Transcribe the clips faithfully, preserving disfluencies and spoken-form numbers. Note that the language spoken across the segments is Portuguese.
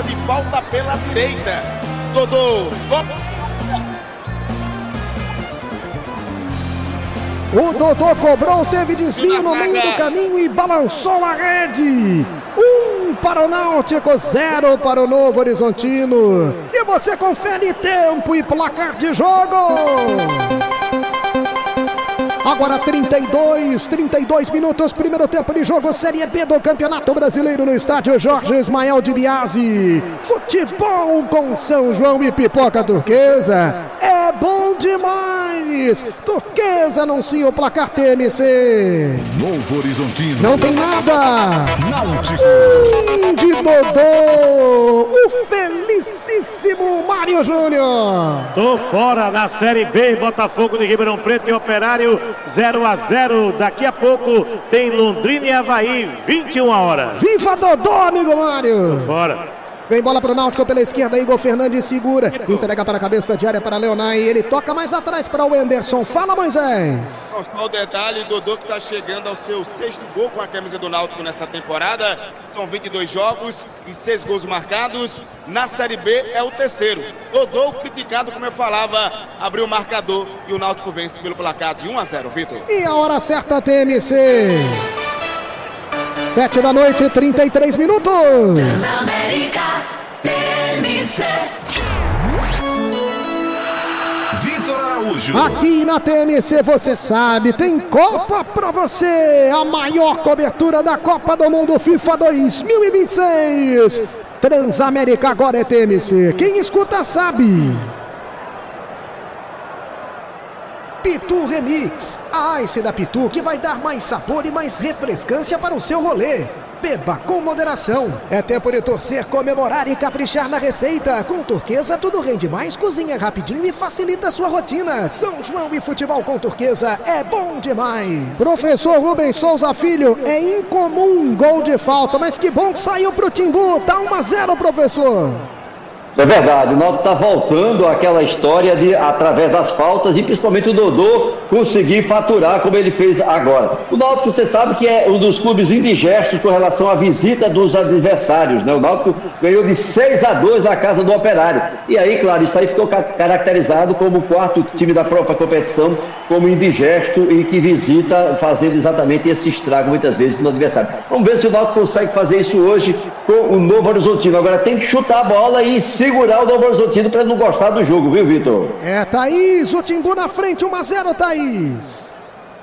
de falta pela direita. Dodô, Copa. O Dodô cobrou, teve desvio no meio do caminho e balançou a rede. Um para o Náutico, zero para o Novo Horizontino. E você confere tempo e placar de jogo. Agora trinta e dois, trinta e dois minutos, primeiro tempo de jogo, Série B do Campeonato Brasileiro no estádio Jorge Ismael de Biasi. Futebol com São João e Pipoca Turquesa. É bom demais. Turquesa anuncia o placar T M C. Novo Horizontino. Não tem nada. Náutico. Um de Dodô. O felicíssimo Mário Júnior. Tô fora na Série B, Botafogo de Ribeirão Preto e Operário zero a zero. Daqui a pouco tem Londrina e Avaí, vinte e uma horas. Viva Dodô, amigo Mário. Tô fora. Vem bola pro Náutico pela esquerda, Igor Fernandes segura, entrega para a cabeça de área para Leonai, ele toca mais atrás para o Anderson. Fala, Moisés. Só o detalhe, Dodô que está chegando ao seu sexto gol com a camisa do Náutico nessa temporada. São vinte e dois jogos e seis gols marcados. Na Série B é o terceiro. Dodô, criticado, como eu falava, abriu o marcador e o Náutico vence pelo placar de um a zero, Vitor. E a hora certa, T M C. Sete da noite, trinta e três minutos. Transamérica, T M C. Vitor Araújo. Aqui na T M C você sabe, tem Copa pra você. A maior cobertura da Copa do Mundo FIFA dois mil e vinte e seis. Transamérica agora é T M C. Quem escuta sabe. Pitu Remix, a Ice da Pitu que vai dar mais sabor e mais refrescância para o seu rolê. Beba com moderação. É tempo de torcer, comemorar e caprichar na receita. Com Turquesa tudo rende mais, cozinha rapidinho e facilita sua rotina. São João e futebol com Turquesa é bom demais. Professor Rubens Souza Filho, é incomum gol de falta, mas que bom que saiu pro Timbu. Tá um a zero, professor. É verdade, o Náutico está voltando àquela história de, através das faltas e principalmente o Dodô conseguir faturar como ele fez agora. O Náutico, você sabe que é um dos clubes indigestos com relação à visita dos adversários, né? O Náutico ganhou de seis a dois na casa do Operário. E aí, claro, isso aí ficou caracterizado como o quarto time da própria competição, como indigesto e que visita fazendo exatamente esse estrago muitas vezes no adversário. Vamos ver se o Náutico consegue fazer isso hoje com o Novo Horizontino. Agora tem que chutar a bola e segurar o Novo Horizontino para não gostar do jogo, viu, Vitor? É, Thaís, o Timbu na frente, um a zero, Thaís.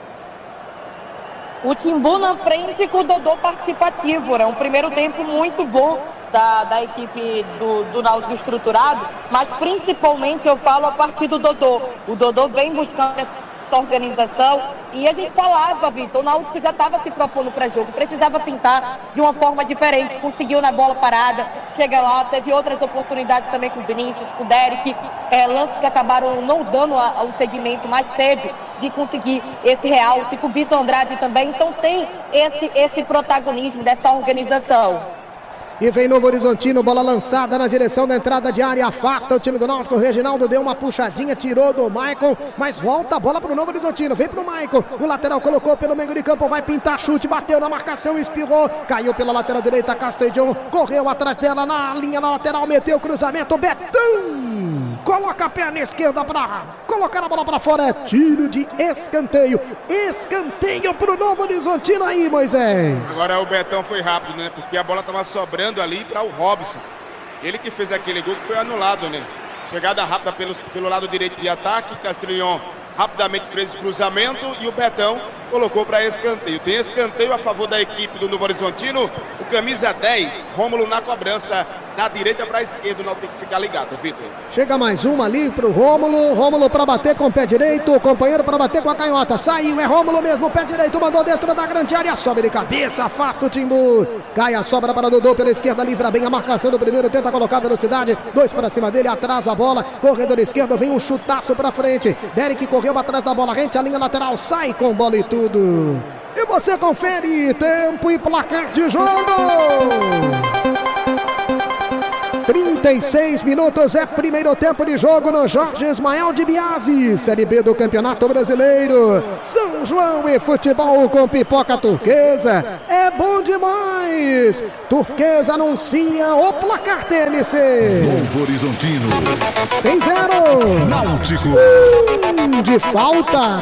O Timbu na frente com o Dodô participativo, né? Um primeiro tempo muito bom da, da equipe do, do Náutico estruturado, mas principalmente eu falo a partir do Dodô. O Dodô vem buscando essa organização e a gente falava, Vitor, o Náutico já estava se propondo para jogo, precisava pintar de uma forma diferente, conseguiu na bola parada, chega lá, teve outras oportunidades também com o Vinícius, com o Derek, é, lances que acabaram não dando o segmento, mas teve de conseguir esse realce, com o Vitor Andrade também, então tem esse, esse protagonismo dessa organização. E vem Novo Horizontino, bola lançada na direção da entrada de área, afasta o time do Náutico. O Reginaldo deu uma puxadinha, tirou do Maicon, mas volta a bola pro Novo Horizontino, vem pro Maicon, o lateral colocou pelo meio de campo, vai pintar chute, bateu na marcação, espirrou, caiu pela lateral direita, Castellón, correu atrás dela na linha na lateral, meteu o cruzamento, Betão, coloca a perna esquerda pra colocar a bola pra fora, é tiro de escanteio, escanteio pro Novo Horizontino aí, Moisés. Agora o Betão foi rápido, né, porque a bola tava sobrando ali para o Robson. Ele que fez aquele gol que foi anulado, né? Chegada rápida pelo, pelo lado direito de ataque, Castellón rapidamente fez o cruzamento e o Betão colocou para escanteio. Tem escanteio a favor da equipe do Novo Horizontino. O camisa dez, Rômulo na cobrança, da direita para a esquerda. Não tem que ficar ligado, Vitor. Chega mais uma ali pro Rômulo. Rômulo para bater com o pé direito. O companheiro para bater com a canhota. Saiu, é Rômulo mesmo. Pé direito, mandou dentro da grande área. Sobe de cabeça, afasta o Timbu. Cai a sobra para Dodô pela esquerda. Livra bem a marcação do primeiro. Tenta colocar velocidade. Dois para cima dele, atrasa a bola. Corredor esquerdo, vem um chutaço para frente. Derek correu atrás da bola. Rente a linha lateral. Sai com bola e tudo. E você confere tempo e placar de jogo. trinta e seis minutos é primeiro tempo de jogo no Jorge Ismael de Biasi, Série B do Campeonato Brasileiro. São João e futebol com pipoca turquesa. É bom demais. Turquesa anuncia o placar T M C. Novo Horizontino. Tem zero. Náutico. Um de falta.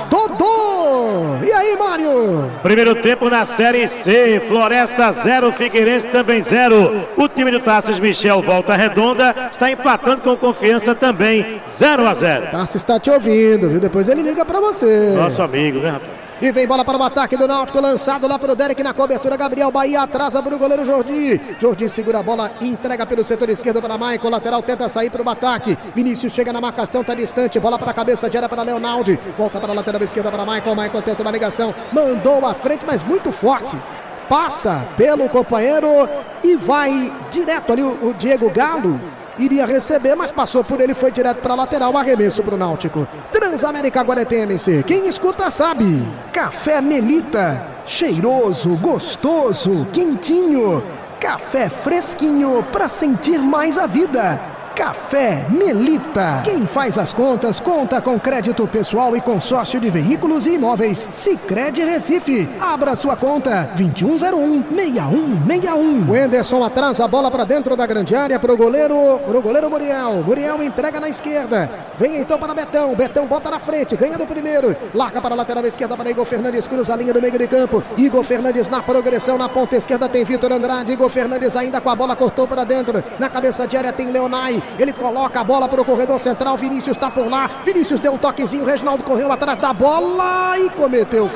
Dodô. E aí, Mário? Primeiro tempo na Série C. Floresta zero, Figueirense também zero. O time do Tassos Michel Volta Redonda está empatando com Confiança também zero a zero. Tassos está te ouvindo, viu? Depois ele liga pra você. Nosso amigo, né, rapaz? E vem bola para o ataque do Náutico, lançado lá para o Derek na cobertura. Gabriel Bahia atrasa para o goleiro Jordi. Jordi segura a bola, entrega pelo setor esquerdo para Maicon. Lateral tenta sair para o ataque. Vinícius chega na marcação, tá distante. Bola para a cabeça de área para Leonaldi. Volta para a lateral esquerda para Maicon. Maicon tenta uma ligação, mandou à frente, mas muito forte. Passa pelo companheiro e vai direto ali o, o Diego Galo. Iria receber, mas passou por ele, foi direto para a lateral, arremesso para o Náutico. Transamérica agora é T M C, quem escuta sabe. Café Melita, cheiroso, gostoso, quentinho. Café fresquinho para sentir mais a vida. Café Melita. Quem faz as contas, conta com crédito pessoal e consórcio de veículos e imóveis. Sicredi Recife. Abra sua conta. vinte e um zero um, seis um seis um. O Enderson atrasa a bola para dentro da grande área pro goleiro, pro goleiro Muriel. Muriel entrega na esquerda. Vem então para Betão. Betão bota na frente, ganha do primeiro. Larga para a lateral esquerda para Igor Fernandes, cruza a linha do meio de campo. Igor Fernandes na progressão, na ponta esquerda tem Vitor Andrade. Igor Fernandes ainda com a bola, cortou para dentro. Na cabeça de área tem Leonai. Ele coloca a bola para o corredor central. Vinícius está por lá. Vinícius deu um toquezinho. Reginaldo correu atrás da bola e cometeu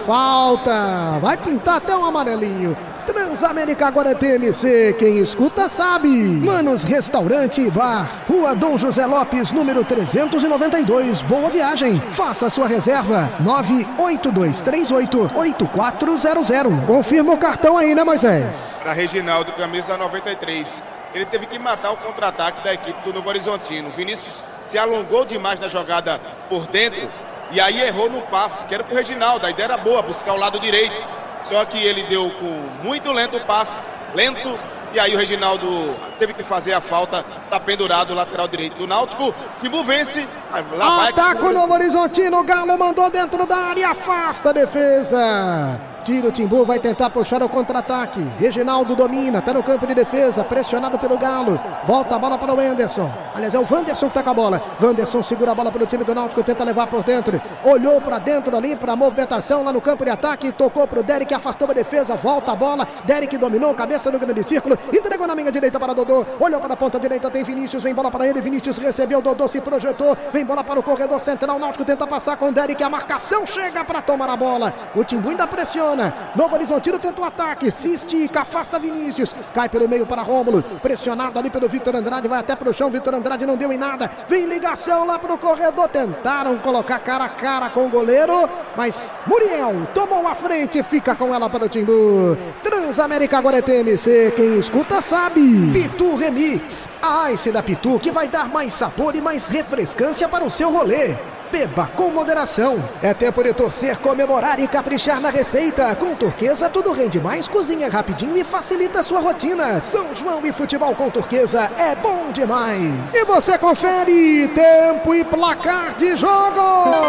falta. Vai pintar até um amarelinho. Transamérica agora é T M C. Quem escuta sabe. Manos Restaurante e Bar. Rua Dom José Lopes, número trezentos e noventa e dois. Boa viagem. Faça a sua reserva. nove oito dois três oito, oito quatro zero zero. Confirma o cartão aí, né, Moisés? Para Reginaldo, camisa noventa e três. Ele teve que matar o contra-ataque da equipe do Novo Horizontino. Vinícius se alongou demais na jogada por dentro e aí errou no passe, que era pro Reginaldo. A ideia era boa, buscar o lado direito. Só que ele deu com muito lento o passe, lento, e aí o Reginaldo teve que fazer a falta, tá pendurado o lateral direito do Náutico. Timbu vence. Lá vai Ataca o Novo Horizontino, o Galo mandou dentro da área, afasta a defesa. Tira o Timbu, vai tentar puxar o contra-ataque. Reginaldo domina, tá no campo de defesa, pressionado pelo Galo. Volta a bola para o Anderson. Aliás, é o Wanderson que tá com a bola. Wanderson segura a bola pelo time do Náutico, tenta levar por dentro. Olhou para dentro ali, para a movimentação lá no campo de ataque. Tocou pro Derek, afastou a defesa, volta a bola. Derek dominou, cabeça no grande círculo. Entregou na minha direita para Dodô. Olhou para a ponta direita, tem Vinícius, vem bola para ele. Vinícius recebeu, Dodô se projetou. Vem bola para o corredor central. O Náutico tenta passar com o Derek. A marcação chega para tomar a bola. O Timbu ainda pressiona. Novo Horizontino tenta o ataque, se estica, afasta Vinícius, cai pelo meio para Rômulo, pressionado ali pelo Vitor Andrade, vai até pro chão, Vitor Andrade não deu em nada, vem ligação lá pro corredor, tentaram colocar cara a cara com o goleiro, mas Muriel tomou a frente, fica com ela para o Timbu. Transamérica agora é T M C, quem escuta sabe. Pitu Remix, a Ice da Pitu que vai dar mais sabor e mais refrescância para o seu rolê. Beba com moderação. É tempo de torcer, comemorar e caprichar na receita. Com Turquesa tudo rende mais, cozinha rapidinho e facilita a sua rotina. São João e futebol com Turquesa é bom demais. E você confere tempo e placar de jogo.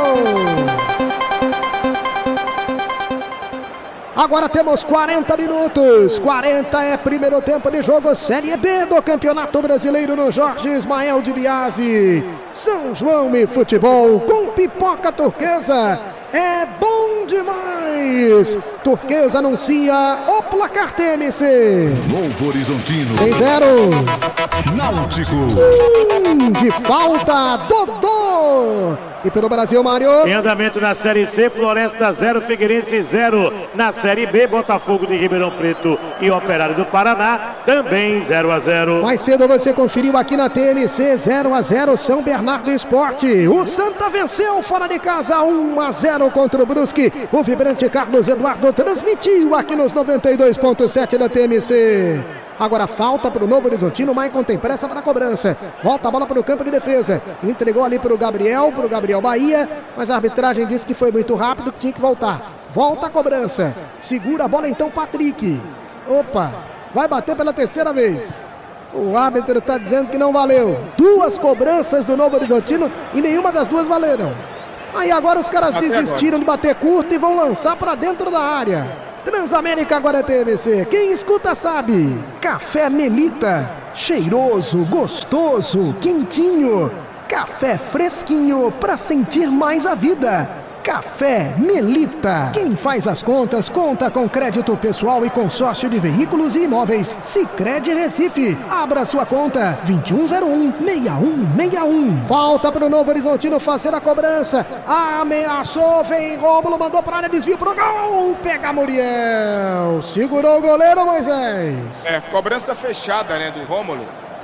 Agora temos quarenta minutos. quarenta é primeiro tempo de jogo, Série B do Campeonato Brasileiro no Jorge Ismael de Biasi. São João e futebol com pipoca turquesa. É bom demais. Turquesa anuncia o placar T M C. Novo Horizontino. Tem zero. Náutico. Um de falta, Dodô. E pelo Brasil, Mário. Em andamento na Série C, Floresta zero, Figueirense zero. Na Série B, Botafogo de Ribeirão Preto e Operário do Paraná também zero a zero. Mais cedo você conferiu aqui na T M C, zero a zero, São Bernardo Esporte. O Santa venceu fora de casa, um a zero contra o Brusque. O vibrante Carlos Eduardo transmitiu aqui nos noventa e dois ponto sete da T M C. Agora falta para o Novo Horizontino, o Maicon tem pressa para a cobrança. Volta a bola para o campo de defesa. Entregou ali para o Gabriel, para o Gabriel Bahia, mas a arbitragem disse que foi muito rápido, que tinha que voltar. Volta a cobrança. Segura a bola então Patrick. Opa, vai bater pela terceira vez. O árbitro está dizendo que não valeu. Duas cobranças do Novo Horizontino e nenhuma das duas valeram. Aí agora os caras Até desistiram agora. de bater curto e vão lançar para dentro da área. Transamérica agora é T M C. Quem escuta sabe. Café Melita. Cheiroso, gostoso, quentinho. Café fresquinho para sentir mais a vida. Café Melita. Quem faz as contas, conta com crédito pessoal e consórcio de veículos e imóveis. Sicredi Recife. Abra sua conta. vinte e um zero um, seis um seis um. Falta para o Novo Horizontino fazer a cobrança. Ameaçou, vem Rômulo, mandou para a área, desvio pro gol. Pega Muriel. Segurou o goleiro, Moisés. É, cobrança fechada, né, do Rômulo.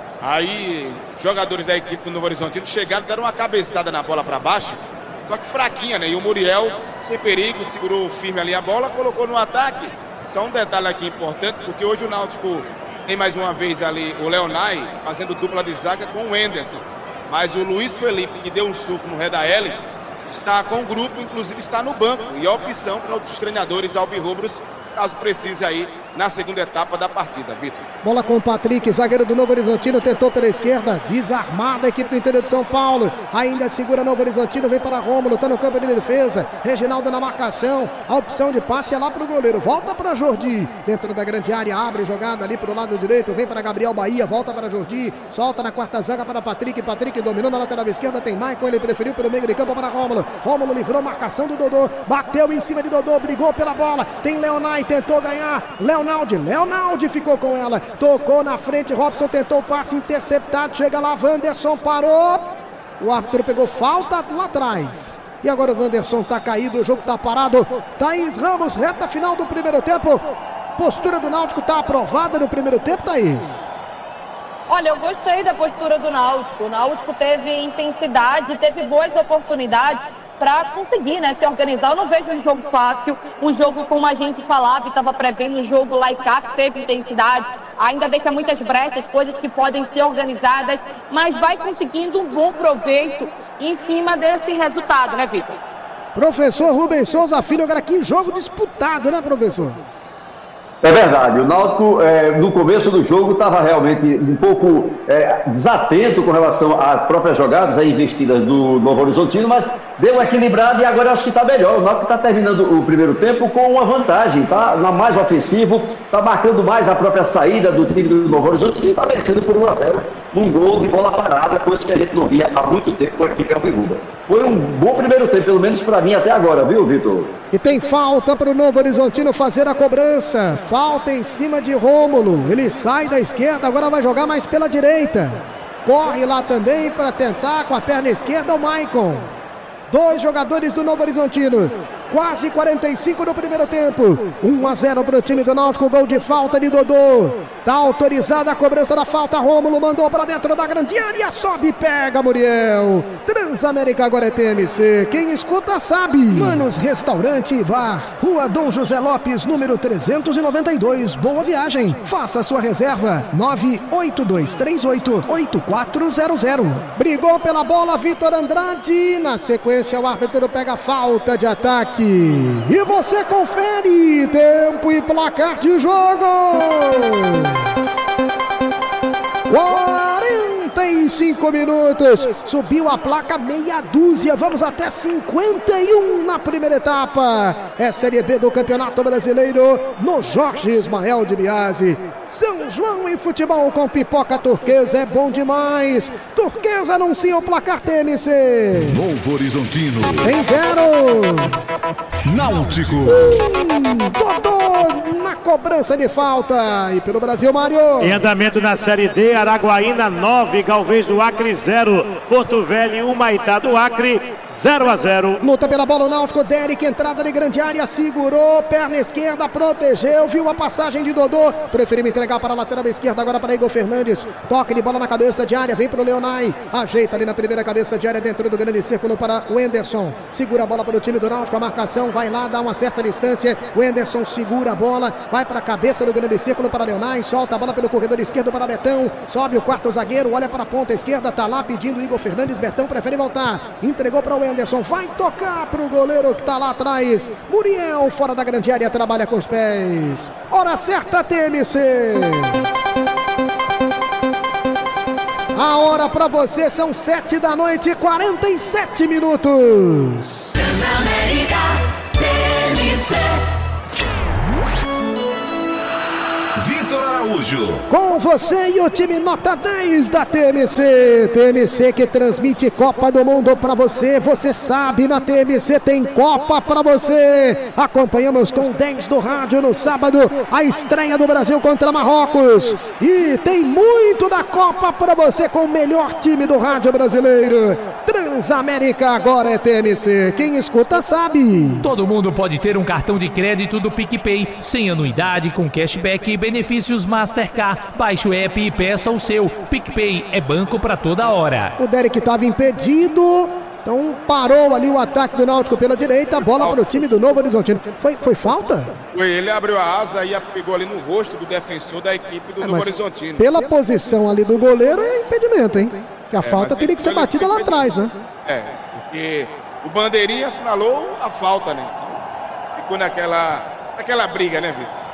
Aí, jogadores da equipe do Novo Horizontino chegaram, deram uma cabeçada na bola para baixo. Só que fraquinha, né? E o Muriel, sem perigo, segurou firme ali a bola, colocou no ataque. Só um detalhe aqui importante, porque hoje o Náutico tem mais uma vez ali o Leonai fazendo dupla de zaga com o Enderson. Mas o Luiz Felipe, que deu um suco no Redaeli, está com o grupo, inclusive está no banco. E a opção para os treinadores alvirrubros, caso precise aí, na segunda etapa da partida, Vitor. Bola com o Patrick, zagueiro do Novo Horizontino, tentou pela esquerda, desarmada a equipe do interior de São Paulo, ainda segura Novo Horizontino, vem para Rômulo, tá no campo de defesa, Reginaldo na marcação, a opção de passe é lá pro goleiro, volta para Jordi, dentro da grande área, abre jogada ali pro lado direito, vem para Gabriel Bahia, volta para Jordi, solta na quarta zaga para Patrick, Patrick dominou na lateral esquerda, tem Maicon, ele preferiu pelo meio de campo para Rômulo, Rômulo livrou a marcação do Dodô, bateu em cima de Dodô, brigou pela bola, tem Leonai, tentou ganhar, Leonaldi, Leonaldi ficou com ela, tocou na frente, Robson tentou o passe interceptado, chega lá, Wanderson parou, o árbitro pegou falta lá atrás, e agora o Wanderson tá caído, o jogo tá parado, Thaís Ramos, reta final do primeiro tempo, postura do Náutico tá aprovada no primeiro tempo, Thaís? Olha, eu gostei da postura do Náutico, o Náutico teve intensidade, teve boas oportunidades para conseguir, né, se organizar. Eu não vejo um jogo fácil, um jogo como a gente falava e estava prevendo, um jogo lá e cá, que teve intensidade, ainda deixa muitas brechas, coisas que podem ser organizadas, mas vai conseguindo um bom proveito em cima desse resultado, né, Vitor? Professor Rubens Souza Filho, agora que jogo disputado, né, professor? É verdade, o Náutico é, no começo do jogo estava realmente um pouco é, desatento com relação às próprias jogadas, às investidas do Novo Horizontino, mas deu uma equilibrada e agora eu acho que está melhor. O Náutico está terminando o primeiro tempo com uma vantagem, está mais ofensivo, está marcando mais a própria saída do time do Novo Horizontino e está vencendo por um a zero num gol de bola parada, coisa que a gente não via há muito tempo com a equipe alvirrubra. Foi um bom primeiro tempo, pelo menos para mim até agora, viu, Vitor? E tem falta para o Novo Horizontino fazer a cobrança. Falta em cima de Rômulo. Ele sai da esquerda, agora vai jogar mais pela direita. Corre lá também para tentar com a perna esquerda o Maicon. Dois jogadores do Novo Horizontino. Quase quarenta e cinco no primeiro tempo. um a zero para o time do Náutico. Gol de falta de Dodô. Tá autorizada a cobrança da falta. Rômulo mandou para dentro da grande área. Sobe e pega Muriel. Transamérica agora é T M C. Quem escuta sabe. Manos Restaurante e Bar. Rua Dom José Lopes, número trezentos e noventa e dois. Boa viagem. Faça sua reserva. nove oito dois três oito oito quatro zero zero. Brigou pela bola Vitor Andrade. Na sequência o árbitro pega falta de ataque. E você confere tempo e placar de jogo. quarenta e cinco minutos. Subiu a placa meia dúzia. Vamos até cinquenta e um na primeira etapa. É Série B do Campeonato Brasileiro no Jorge Ismael de Biasi. São João em futebol com pipoca turquesa é bom demais. Turquesa anuncia o placar T M C. Novo Horizontino. Tem zero. Náutico. Hum, Dodô na cobrança de falta. E pelo Brasil, Mário. Em andamento na Série D, Araguaína nove, Galvez do Acre zero, Porto Velho um, Maitá do Acre zero a zero. Luta pela bola o Náutico, Derek, entrada de grande área, segurou, perna esquerda, protegeu, viu a passagem de Dodô, preferiu entregar para a lateral esquerda, agora para Igor Fernandes, toque de bola na cabeça de área, vem para o Leonai, ajeita ali na primeira cabeça de área, dentro do grande círculo para o Enderson, segura a bola para o time do Náutico, a marcação vai lá, dá uma certa distância, o Enderson segura a bola, vai para a cabeça do grande círculo para Leonai, solta a bola pelo corredor esquerdo para Betão, sobe o quarto zagueiro, olha para a ponta esquerda, tá lá pedindo Igor Fernandes, Betão prefere voltar, entregou para o Enderson, vai tocar para o goleiro que tá lá atrás, Muriel fora da grande área, trabalha com os pés, hora certa T M C. A hora pra você são sete da noite e quarenta e sete minutos. Transamérica T M C. Vitor Araújo. Com você e o time nota dez da T M C. T M C que transmite Copa do Mundo pra você. Você sabe, na T M C tem Copa pra você. Acompanhamos com dez do rádio no sábado a estreia do Brasil contra Marrocos. E tem muito da Copa pra você com o melhor time do rádio brasileiro. Transamérica agora é T M C. Quem escuta sabe. Todo mundo pode ter um cartão de crédito do PicPay, sem anuidade, com cashback e benefícios Mastercard. Baixe o app e peça o seu. PicPay é banco pra toda hora. O Derek estava impedido, então parou ali o ataque do Náutico pela direita, bola para o time do Novo Horizontino. Foi, foi falta? Foi, ele abriu a asa e pegou ali no rosto do defensor da equipe do É, Novo mas Horizontino. pela posição ali do goleiro é impedimento, hein? Que a É, falta mas teria que ser ele- batida lá atrás, né? É, porque o bandeirinha assinalou a falta, né? Ficou naquela, naquela briga, né, Vitor?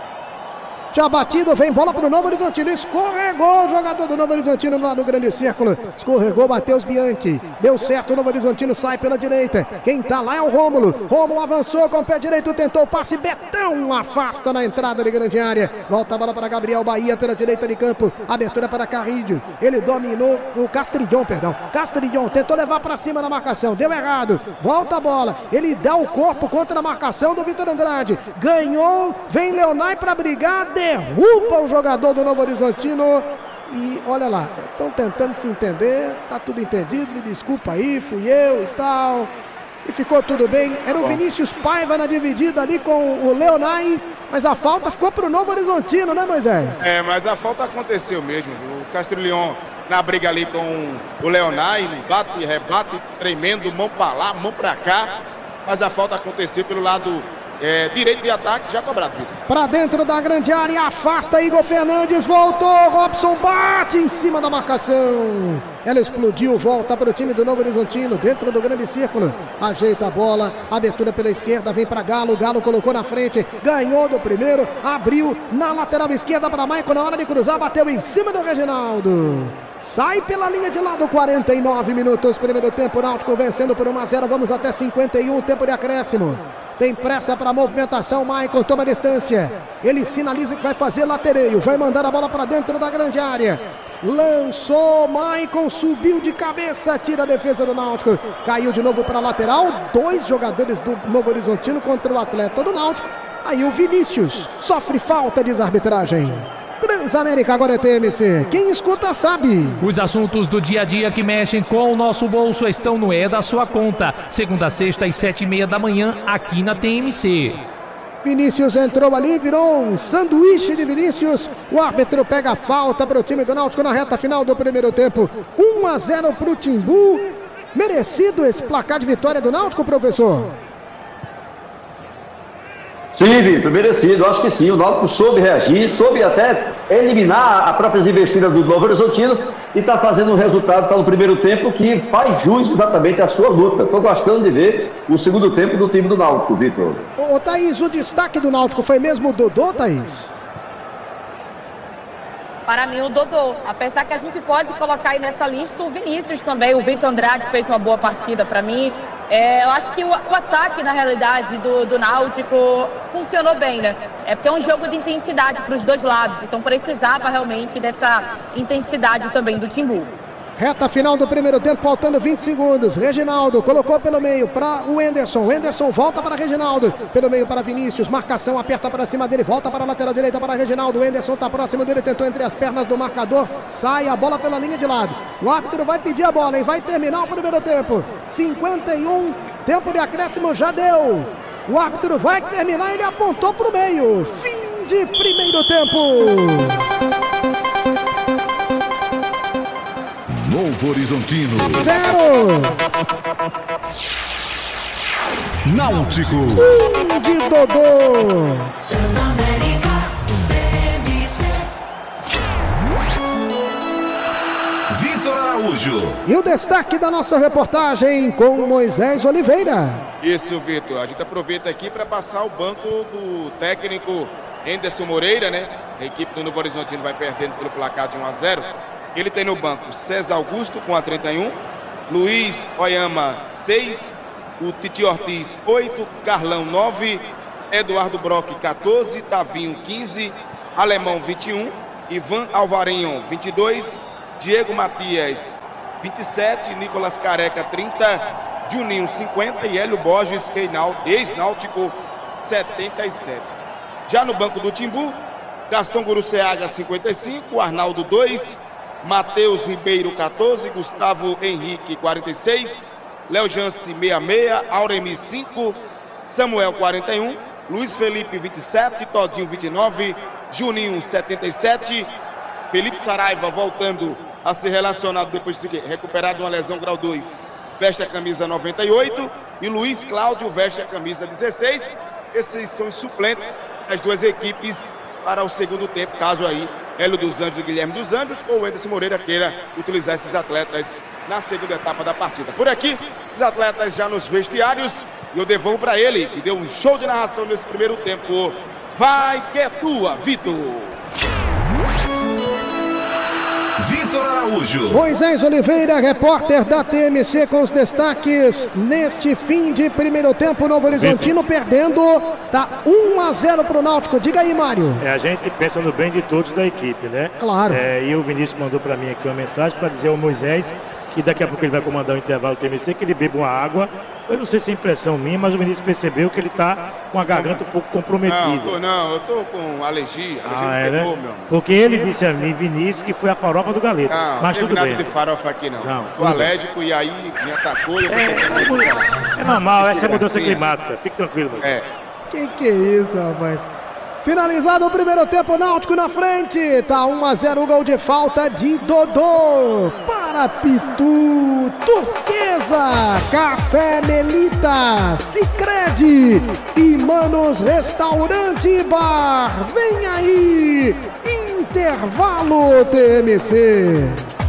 Já batido, vem bola pro Novo Horizontino, escorregou o jogador do Novo Horizontino lá no grande círculo, escorregou Matheus Bianchi, deu certo, o Novo Horizontino sai pela direita, quem tá lá é o Rômulo, Rômulo avançou com o pé direito, tentou o passe, Betão afasta na entrada de grande área, volta a bola para Gabriel Bahia pela direita de campo, abertura para Carrídio, ele dominou o Castrilhon, perdão, Castrilhon tentou levar para cima na marcação, deu errado, volta a bola, ele dá o corpo contra a marcação do Vitor Andrade, ganhou, vem Leonai para brigar, derruba o jogador do Novo Horizontino e olha lá, estão tentando se entender, tá tudo entendido, me desculpa aí, fui eu e tal, e ficou tudo bem, era o Vinícius Paiva na dividida ali com o Leonai, mas a falta ficou pro Novo Horizontino, né, Moisés? É, mas a falta aconteceu mesmo, viu? O Castrilhon na briga ali com o Leonai, bate, rebate, tremendo, mão pra lá, mão pra cá, mas a falta aconteceu pelo lado É, direito de ataque, já cobrado, Vitor. Pra dentro da grande área, afasta Igor Fernandes, voltou, Robson bate em cima da marcação. Ela explodiu, volta para o time do Novo Horizontino, dentro do grande círculo. Ajeita a bola, abertura pela esquerda, vem para Galo, Galo colocou na frente, ganhou do primeiro, abriu na lateral esquerda para Maicon, na hora de cruzar, bateu em cima do Reginaldo. Sai pela linha de lado, quarenta e nove minutos, primeiro tempo, Náutico vencendo por um a zero, vamos até cinquenta e um, tempo de acréscimo. Tem pressa para a movimentação, Maicon toma distância, ele sinaliza que vai fazer latereio, vai mandar a bola para dentro da grande área, lançou, Maicon subiu de cabeça, tira a defesa do Náutico, caiu de novo para a lateral, dois jogadores do Novo Horizontino contra o atleta do Náutico, aí o Vinícius sofre falta, diz a arbitragem. Transamérica agora é T M C. Quem escuta sabe. Os assuntos do dia a dia que mexem com o nosso bolso estão no É da Sua Conta. Segunda a sexta às sete e meia da manhã aqui na T M C. Vinícius entrou ali, virou um sanduíche de Vinícius. O árbitro pega a falta para o time do Náutico na reta final do primeiro tempo. um a zero para o Timbu. Merecido esse placar de vitória do Náutico, professor? Sim, Vitor, merecido, acho que sim. O Náutico soube reagir, soube até eliminar as próprias investidas do Novo Horizontino e está fazendo um resultado para o primeiro tempo que faz jus exatamente à sua luta. Estou gostando de ver o segundo tempo do time do Náutico, Vitor. Ô, Thaís, o destaque do Náutico foi mesmo o Dodô, Thaís? Para mim, o Dodô. Apesar que a gente pode colocar aí nessa lista o Vinícius também. O Vitor Andrade fez uma boa partida para mim. É, eu acho que o, o ataque, na realidade, do, do Náutico funcionou bem, né? É porque é um jogo de intensidade para os dois lados. Então precisava realmente dessa intensidade também do Timbu. Reta final do primeiro tempo, faltando vinte segundos. Reginaldo colocou pelo meio para o Enderson. O Enderson volta para Reginaldo. Pelo meio para Vinícius. Marcação aperta para cima dele. Volta para a lateral direita para Reginaldo. O Enderson está próximo dele. Tentou entre as pernas do marcador. Sai a bola pela linha de lado. O árbitro vai pedir a bola, hein? Vai terminar o primeiro tempo. cinquenta e um. Tempo de acréscimo já deu. O árbitro vai terminar. Ele apontou para o meio. Fim de primeiro tempo. Novo Horizontino. Zero. Náutico. Um de Dodô. Transamérica T M C. Vitor Araújo. E o destaque da nossa reportagem com Moisés Oliveira. Isso, Vitor. A gente aproveita aqui para passar o banco do técnico Enderson Moreira, né? A equipe do Novo Horizontino vai perdendo pelo placar de um a zero. Ele tem no banco César Augusto com a trinta e um, Luiz Oyama seis, o Titi Ortiz oito, Carlão nove, Eduardo Brock quatorze, Tavinho quinze, Alemão vinte e um, Ivan Alvarinho vinte e dois, Diego Matias vinte e sete, Nicolas Careca trinta, Juninho cinquenta e Hélio Borges, ex-náutico setenta e sete. Já no banco do Timbu, Gaston Guruceaga cinquenta e cinco, Arnaldo dois, Matheus Ribeiro quatorze, Gustavo Henrique quarenta e seis, Léo Jance sessenta e seis, Auremi cinco, Samuel quarenta e um, Luiz Felipe vinte e sete, Todinho vinte e nove, Juninho setenta e sete, Felipe Saraiva voltando a ser relacionado depois de recuperado uma lesão grau dois, veste a camisa noventa e oito, e Luiz Cláudio veste a camisa dezesseis. Esses são os suplentes das duas equipes para o segundo tempo, caso aí Hélio dos Anjos e Guilherme dos Anjos ou o Anderson Moreira queira utilizar esses atletas na segunda etapa da partida. Por aqui, os atletas já nos vestiários e eu devolvo para ele, que deu um show de narração nesse primeiro tempo. Vai que é tua, Vitor! Vitor Araújo. Moisés Oliveira, repórter da T M C, com os destaques neste fim de primeiro tempo. Novo Horizontino perdendo, tá um a zero pro Náutico. Diga aí, Mário. É, a gente pensa no bem de todos da equipe, né? Claro. É, e o Vinícius mandou para mim aqui uma mensagem para dizer ao Moisés que daqui a pouco ele vai comandar o intervalo do T M C, que ele beba uma água. Eu não sei se é impressão minha, mas o Vinícius percebeu que ele tá com a garganta um pouco comprometida. Não, tô, não, eu tô com alergia. alergia ah, é, pegou, né? meu. Porque ele disse a mim, Vinícius, que foi a farofa do Galeto. Não, mas não tudo nada bem. de farofa aqui não. Não, tô alérgico bem. E aí me atacou e eu é, é, é normal, essa é a mudança climática. Fique tranquilo, mas. É. Que que é isso, rapaz? Finalizado o primeiro tempo, Náutico na frente. Tá um a zero, gol de falta de Dodô. Para Pitu, Turquesa, Café Melita, Sicredi e Manos Restaurante e Bar. Vem aí, intervalo T M C.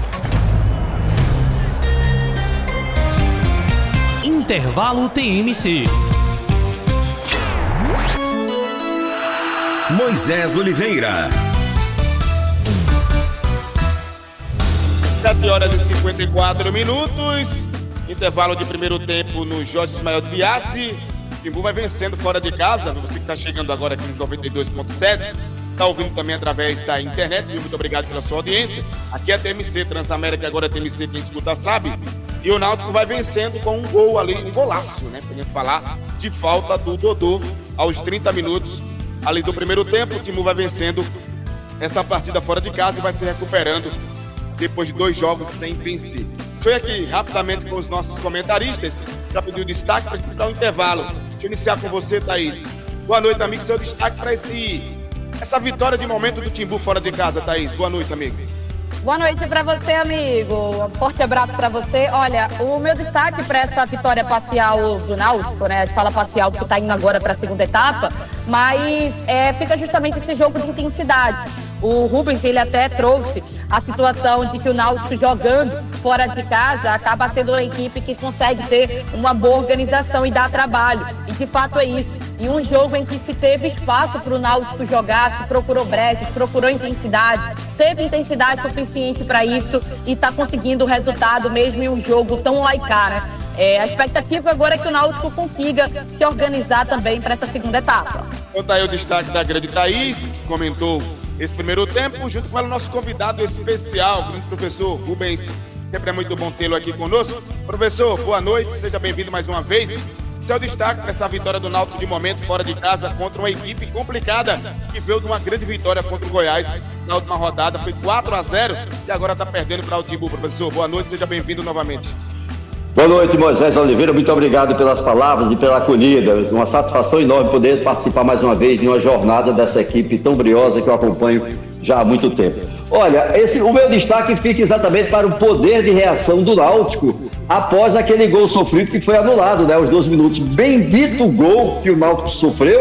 Intervalo T M C. Moisés Oliveira. sete horas e cinquenta e quatro minutos. Intervalo de primeiro tempo no Jorge Ismael de Biassi. O Timbu vai vencendo fora de casa. Você que está chegando agora aqui no noventa e dois ponto sete. Está ouvindo também através da internet. Muito obrigado pela sua audiência. Aqui é a T M C Transamérica, agora é T M C, quem escuta sabe. E o Náutico vai vencendo com um gol ali, um golaço, né? Pra gente falar de falta do Dodô aos trinta minutos ali do primeiro tempo. O Timbu vai vencendo essa partida fora de casa e vai se recuperando depois de dois jogos sem vencer. Foi aqui rapidamente com os nossos comentaristas. Já pediu destaque para explicar o intervalo. Deixa eu iniciar com você, Thaís. Boa noite, amigo. Seu destaque para esse essa vitória de momento do Timbu fora de casa, Thaís. Boa noite, amigo. Boa noite para você, amigo. Um forte abraço para você. Olha, o meu destaque para essa vitória parcial do Náutico, né? A gente fala parcial porque está indo agora para a segunda etapa, mas é, fica justamente esse jogo de intensidade. O Rubens, ele até trouxe a situação de que o Náutico jogando fora de casa acaba sendo uma equipe que consegue ter uma boa organização e dar trabalho. E de fato é isso. Em um jogo em que se teve espaço para o Náutico jogar, se procurou brechas, procurou intensidade, teve intensidade suficiente para isso e está conseguindo o resultado mesmo em um jogo tão laicá, né? É, a expectativa agora é que o Náutico consiga se organizar também para essa segunda etapa. Então tá aí o destaque da grande Thaís, que comentou esse primeiro tempo, junto com o nosso convidado especial, o professor Rubens. Sempre é muito bom tê-lo aqui conosco. Professor, boa noite, seja bem-vindo mais uma vez. Seu destaque para essa vitória do Náutico de momento fora de casa contra uma equipe complicada que veio de uma grande vitória contra o Goiás na última rodada, foi quatro a zero e agora está perdendo para o Timbu. Professor, boa noite, seja bem-vindo novamente. Boa noite, Moisés Oliveira, muito obrigado pelas palavras e pela acolhida. Uma satisfação enorme poder participar mais uma vez de uma jornada dessa equipe tão briosa que eu acompanho já há muito tempo. Olha, esse, o meu destaque fica exatamente para o poder de reação do Náutico após aquele gol sofrido que foi anulado, né? Os dois minutos. Bendito gol que o Náutico sofreu,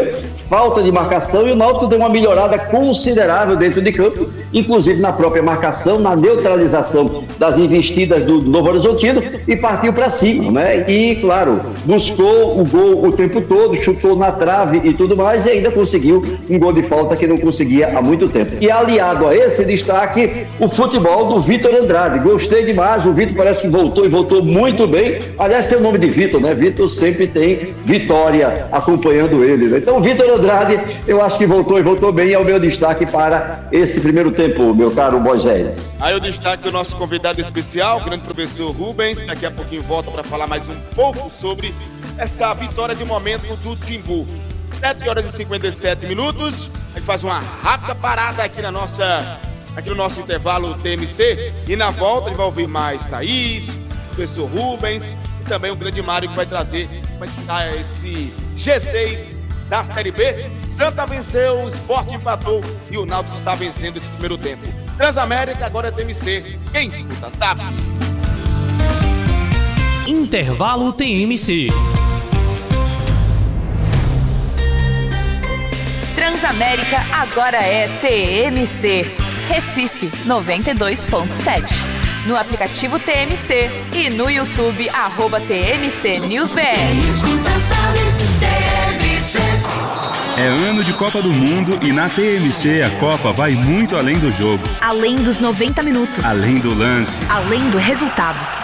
falta de marcação, e o Náutico deu uma melhorada considerável dentro de campo, inclusive na própria marcação, na neutralização das investidas do Novo Horizontino, e partiu para cima, né? E, claro, buscou o gol o tempo todo, chutou na trave e tudo mais, e ainda conseguiu um gol de falta que não conseguia há muito tempo. E aliado a esse destaque, o futebol do Vitor Andrade. Gostei demais, o Vitor parece que voltou e voltou muito bem. Aliás, tem o nome de Vitor, né? Vitor sempre tem vitória acompanhando ele, né? Então, Vitor Andrade, eu acho que voltou e voltou bem, é o meu destaque para esse primeiro tempo, meu caro Moisés. Aí o destaque do nosso convidado especial, o grande professor Rubens, daqui a pouquinho volta para falar mais um pouco sobre essa vitória de momento do Timbu. sete horas e cinquenta e sete minutos, a gente faz uma rápida parada aqui na nossa, aqui no nosso intervalo T M C, e na volta a gente vai ouvir mais Thaís, o professor Rubens e também o grande Mário, que vai trazer como é que está esse G seis da Série B. Santa venceu, o Sport empatou e o Náutico está vencendo esse primeiro tempo. Transamérica agora é T M C, quem escuta sabe. Intervalo T M C. Transamérica agora é T M C. Recife noventa e dois ponto sete. No aplicativo T M C e no YouTube, arroba T M C News B R. É ano de Copa do Mundo e na T M C a Copa vai muito além do jogo. Além dos noventa minutos. Além do lance. Além do resultado.